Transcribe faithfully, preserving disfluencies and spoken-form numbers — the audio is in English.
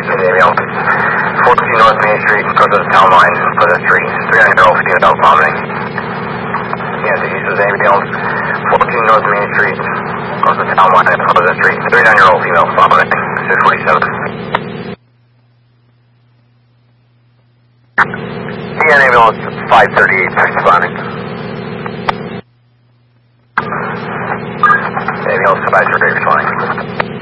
ambulance. fourteen North Main Street, go to the town line, Pleasant Street. three-nine-year-old female vomiting. Yeah, the use of the ambulance. fourteen North Main Street, go to the town line, Pleasant Street. three-nine-year-old female vomiting. six forty-seven. T N ambulance five thirty-eight, responding. Ambulance five thirty-eight, responding.